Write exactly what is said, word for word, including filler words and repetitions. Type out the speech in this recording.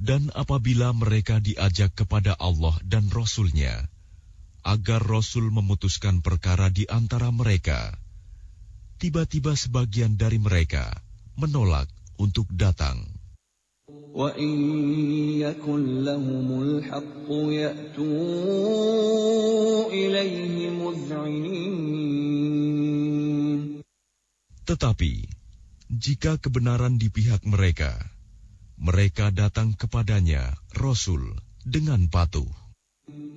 Dan apabila mereka diajak kepada Allah dan Rasul-Nya, agar Rasul memutuskan perkara di antara mereka, tiba-tiba sebagian dari mereka menolak untuk datang. وَإِنْ يَكُنْ لَهُمُ الْحَقُّ يَأْتُوا إِلَيْهِ مُذْعِنِينَ. Tetapi, jika kebenaran di pihak mereka, mereka datang kepadanya, Rasul, dengan patuh.